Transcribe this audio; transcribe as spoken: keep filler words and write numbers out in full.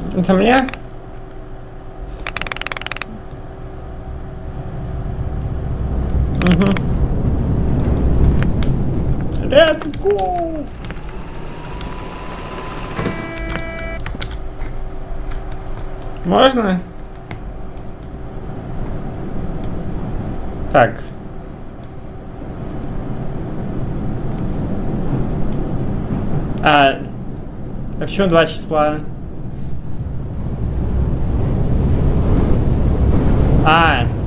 Это мне? Угу. Let's go! Можно? Так. А, а почему два числа? А,